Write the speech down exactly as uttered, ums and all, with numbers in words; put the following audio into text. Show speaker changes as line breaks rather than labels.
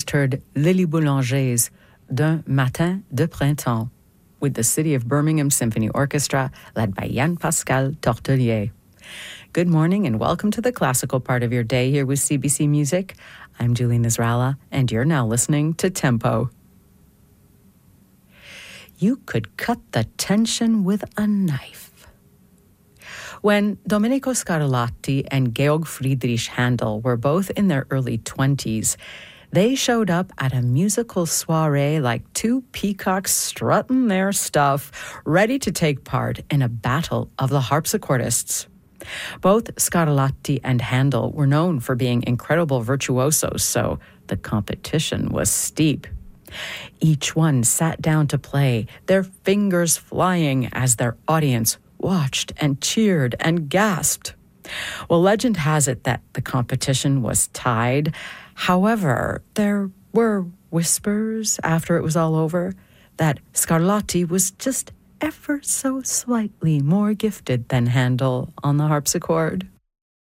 just heard Lily Boulanger's D'un Matin de Printemps with the City of Birmingham Symphony Orchestra led by Yann-Pascal Tortelier. Good morning and welcome to the classical part of your day here with C B C Music. I'm Julie Nasrallah and you're now listening to Tempo. You could cut the tension with a knife. When Domenico Scarlatti and Georg Friedrich Handel were both in their early twenties, they showed up at a musical soiree like two peacocks strutting their stuff, ready to take part in a battle of the harpsichordists. Both Scarlatti and Handel were known for being incredible virtuosos, so the competition was steep. Each one sat down to play, their fingers flying as their audience watched and cheered and gasped. Well, legend has it that the competition was tied. However, there were whispers after it was all over that Scarlatti was just ever so slightly more gifted than Handel on the harpsichord.